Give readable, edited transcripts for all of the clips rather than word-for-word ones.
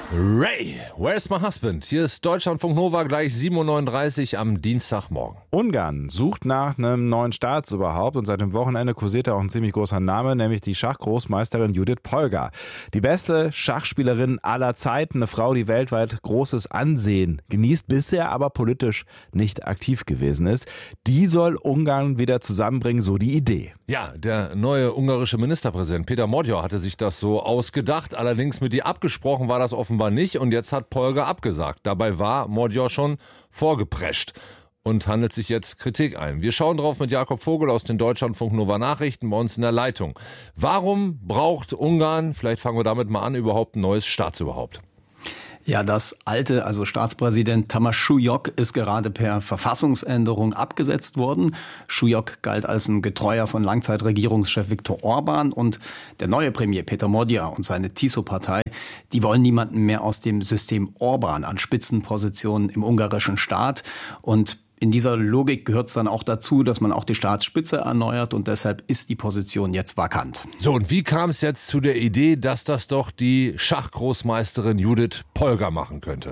Ray, where's my husband? Hier ist Deutschlandfunk Nova, gleich 7.39 Uhr am Dienstagmorgen. Ungarn sucht nach einem neuen Staatsoberhaupt und seit dem Wochenende kursiert auch ein ziemlich großer Name, nämlich die Schachgroßmeisterin Judith Polgar. Die beste Schachspielerin aller Zeiten, eine Frau, die weltweit großes Ansehen genießt, bisher aber politisch nicht aktiv gewesen ist. Die soll Ungarn wieder zusammenbringen, so die Idee. Ja, der neue ungarische Ministerpräsident Péter Magyar hatte sich das so ausgedacht, allerdings mit ihr abgesprochen war das offenbar nicht und jetzt hat Polgar abgesagt. Dabei war Magyar schon vorgeprescht und handelt sich jetzt Kritik ein. Wir schauen drauf mit Jakob Vogel aus den Deutschlandfunk Nova Nachrichten bei uns in der Leitung. Warum braucht Ungarn, vielleicht fangen wir damit mal an, überhaupt ein neues Staatsoberhaupt? Ja, das alte, also Staatspräsident Tamás Súlyog ist gerade per Verfassungsänderung abgesetzt worden. Súlyog galt als ein Getreuer von Langzeitregierungschef Viktor Orbán und der neue Premier Péter Magyar und seine TISO-Partei, die wollen niemanden mehr aus dem System Orbán an Spitzenpositionen im ungarischen Staat. Und in dieser Logik gehört es dann auch dazu, dass man auch die Staatsspitze erneuert und deshalb ist die Position jetzt vakant. So, und wie kam es jetzt zu der Idee, dass das doch die Schachgroßmeisterin Judith Polgar machen könnte?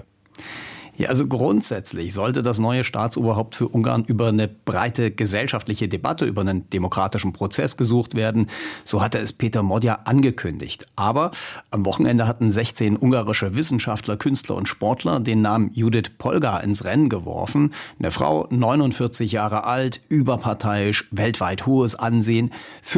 Ja, also grundsätzlich sollte das neue Staatsoberhaupt für Ungarn über eine breite gesellschaftliche Debatte, über einen demokratischen Prozess gesucht werden. So hatte es Péter Magyar angekündigt. Aber am Wochenende hatten 16 ungarische Wissenschaftler, Künstler und Sportler den Namen Judith Polgar ins Rennen geworfen. Eine Frau, 49 Jahre alt, überparteiisch, weltweit hohes Ansehen,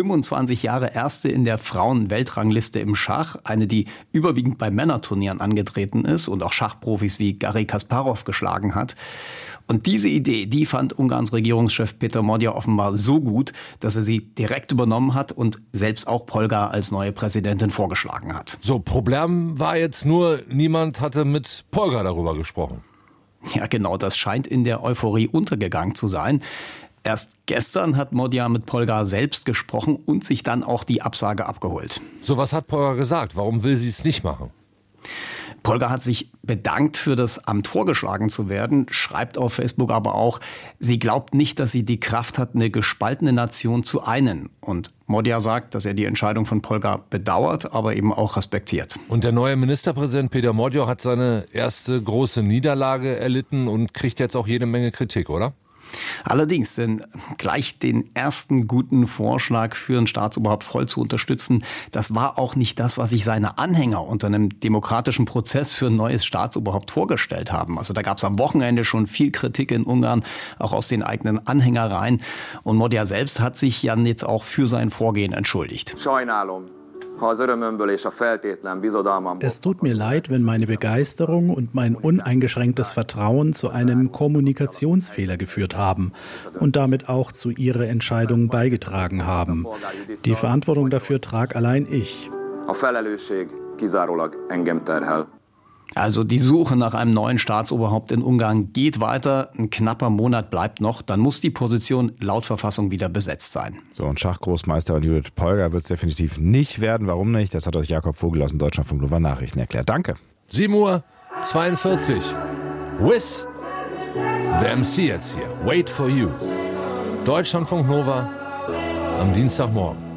25 Jahre Erste in der Frauen-Weltrangliste im Schach, eine, die überwiegend bei Männerturnieren angetreten ist und auch Schachprofis wie Garry Kasparov geschlagen hat. Und diese Idee, die fand Ungarns Regierungschef Péter Magyar offenbar so gut, dass er sie direkt übernommen hat und selbst auch Polgar als neue Präsidentin vorgeschlagen hat. So, Problem war jetzt nur, niemand hatte mit Polgar darüber gesprochen. Ja, genau, das scheint in der Euphorie untergegangen zu sein. Erst gestern hat Magyar mit Polgar selbst gesprochen und sich dann auch die Absage abgeholt. So, was hat Polgar gesagt? Warum will sie es nicht machen? Polgar hat sich bedankt, für das Amt vorgeschlagen zu werden, schreibt auf Facebook aber auch, sie glaubt nicht, dass sie die Kraft hat, eine gespaltene Nation zu einen. Und Magyar sagt, dass er die Entscheidung von Polgar bedauert, aber eben auch respektiert. Und der neue Ministerpräsident Péter Magyar hat seine erste große Niederlage erlitten und kriegt jetzt auch jede Menge Kritik, oder? Allerdings, denn gleich den ersten guten Vorschlag für ein Staatsoberhaupt voll zu unterstützen, das war auch nicht das, was sich seine Anhänger unter einem demokratischen Prozess für ein neues Staatsoberhaupt vorgestellt haben. Also da gab es am Wochenende schon viel Kritik in Ungarn, auch aus den eigenen Anhängereien. Und Magyar selbst hat sich ja jetzt auch für sein Vorgehen entschuldigt. Es tut mir leid, wenn meine Begeisterung und mein uneingeschränktes Vertrauen zu einem Kommunikationsfehler geführt haben und damit auch zu Ihrer Entscheidung beigetragen haben. Die Verantwortung dafür trage allein ich. Also die Suche nach einem neuen Staatsoberhaupt in Ungarn geht weiter. Ein knapper Monat bleibt noch. Dann muss die Position laut Verfassung wieder besetzt sein. So, und Schachgroßmeisterin Judith Polgar wird es definitiv nicht werden. Warum nicht? Das hat euch Jakob Vogel aus dem Deutschlandfunk Nova Nachrichten erklärt. Danke. 7.42 Uhr. Wiz, der MC jetzt hier. Wait for you. Deutschlandfunk Nova am Dienstagmorgen.